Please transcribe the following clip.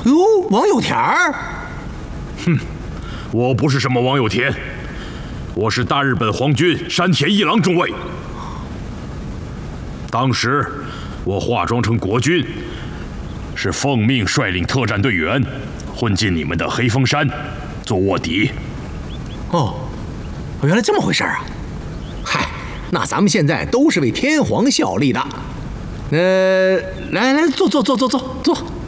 哟，王有田儿。 哼，我不是什么王有田，我是大日本皇军山田一郎中尉。当时我化妆成国军，是奉命率领特战队员混进你们的黑风山，做卧底。 哦，原来这么回事啊！嗨，那咱们现在都是为天皇效力的。来，坐。